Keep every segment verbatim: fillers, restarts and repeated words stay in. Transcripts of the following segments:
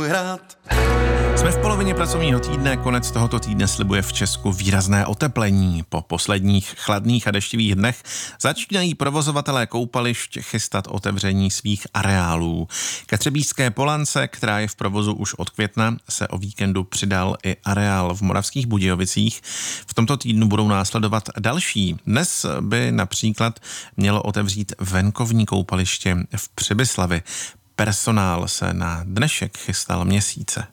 můj hrad. Jsme v polovině pracovního týdne, konec tohoto týdne slibuje v Česku výrazné oteplení. Po posledních chladných a deštivých dnech začínají provozovatelé koupališť chystat otevření svých areálů. Ke Třebíčské Polance, která je v provozu už od května, se o víkendu přidal i areál v Moravských Budějovicích. V tomto týdnu budou následovat další. Dnes by například mělo otevřít venkovní koupaliště v Přibyslavi. Personál se na dnešek chystal měsíce.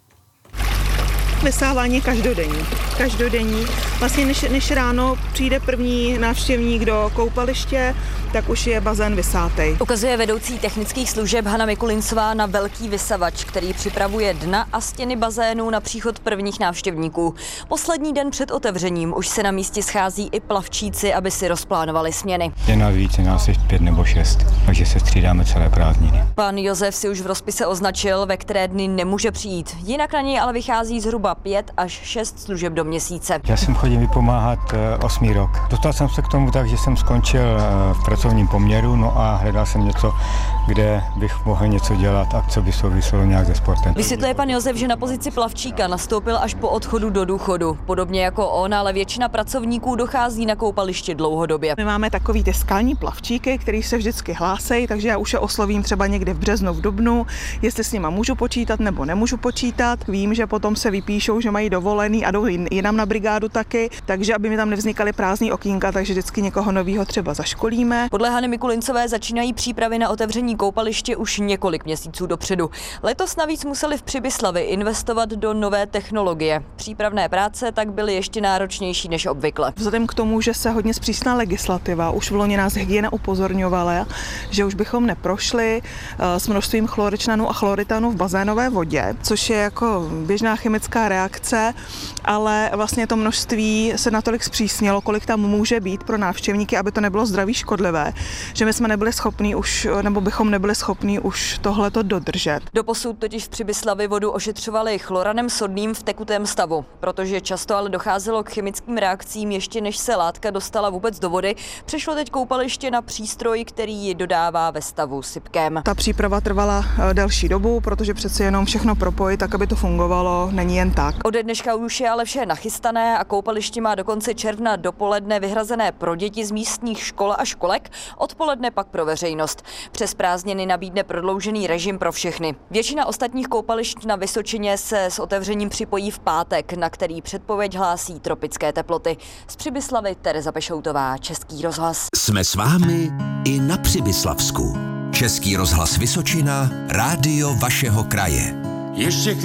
Vysávání každodenní. Každodenní. Vlastně než, než ráno přijde první návštěvník do koupaliště, tak už je bazén vysátej. Ukazuje vedoucí technických služeb Hana Mikulincová na velký vysavač, který připravuje dna a stěny bazénu na příchod prvních návštěvníků. Poslední den před otevřením už se na místě schází i plavčíci, aby si rozplánovali směny. Je nás více, nás je pět nebo šest, takže se střídáme celé prázdniny. Pan Josef si už v rozpise označil, ve které dny nemůže přijít. Jinak na něj ale vychází zhruba pět až šest služeb do měsíce. Já jsem chodil vypomáhat osmý rok. Dostal jsem se k tomu tak, že jsem skončil v pracovním poměru, no a hledal jsem něco, kde bych mohl něco dělat a co by souviselo nějak se sportem. Vysvětluje pan Josef, že na pozici plavčíka nastoupil až po odchodu do důchodu. Podobně jako on, ale většina pracovníků dochází na koupaliště dlouhodobě. My máme takový ty skalní plavčíky, který se vždycky hlásejí, takže já už je oslovím třeba někdy v březnu, v dubnu, jestli s nima můžu počítat nebo nemůžu počítat. Vím, že potom se vypíšou, že mají dovolený a jdou jinam na brigádu taky, takže aby mi tam nevznikaly prázdný okýnka, takže vždycky někoho nového třeba zaškolíme. Podle Hany Mikulincové začínají přípravy na otevření koupaliště už několik měsíců dopředu. Letos navíc museli v Přibyslavi investovat do nové technologie. Přípravné práce tak byly ještě náročnější než obvykle. Vzhledem k tomu, že se hodně zpřísná legislativa, už v loni nás hygiena upozorňovala, že už bychom neprošli s množstvím chlorečnanů a chloritanů v bazénové vodě, což je jako běžná chemická reakce, ale vlastně to množství se natolik zpřísnilo, kolik tam může být pro návštěvníky, aby to nebylo zdraví škodlivé, že my jsme nebyli schopní už, nebo bychom nebyli schopní už tohleto dodržet. Doposud totiž v Přibyslavi vodu ošetřovali chloranem sodným v tekutém stavu, protože často ale docházelo k chemickým reakcím ještě než se látka dostala vůbec do vody. Přešlo teď koupaliště na přístroj, který ji dodává ve stavu sypkém. Ta příprava trvala delší dobu, protože přece jenom všechno propojit, tak aby to fungovalo, není jen tak. Ode dneška už je ale vše nachystané a koupaliště má do konce června dopoledne vyhrazené pro děti z místních škol a školek, odpoledne pak pro veřejnost. Přes prázdniny nabídne prodloužený režim pro všechny. Většina ostatních koupališť na Vysočině se s otevřením připojí v pátek, na který předpověď hlásí tropické teploty. Z Přibyslavy Tereza Pešoutová, Český rozhlas. Jsme s vámi i na Přibyslavsku. Český rozhlas Vysočina, rádio vašeho kraje. Ještě